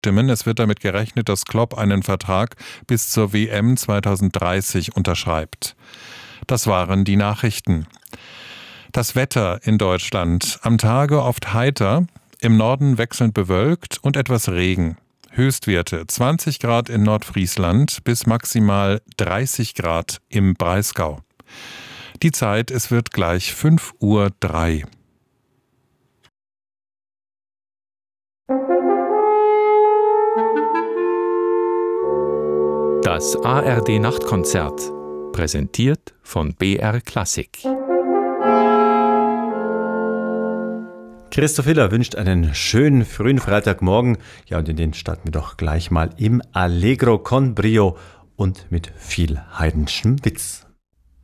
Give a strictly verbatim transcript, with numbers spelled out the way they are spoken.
zustimmen. Es wird damit gerechnet, dass Klopp einen Vertrag bis zur W M zweitausenddreißig unterschreibt. Das waren die Nachrichten. Das Wetter in Deutschland. Am Tage oft heiter, im Norden wechselnd bewölkt und etwas Regen. Höchstwerte zwanzig Grad in Nordfriesland bis maximal dreißig Grad im Breisgau. Die Zeit, es wird gleich fünf Uhr drei. Das A R D-Nachtkonzert, präsentiert von B R Klassik. Christoph Hiller wünscht einen schönen frühen Freitagmorgen. Ja, und in den starten wir doch gleich mal im Allegro con Brio und mit viel heidenschem Witz.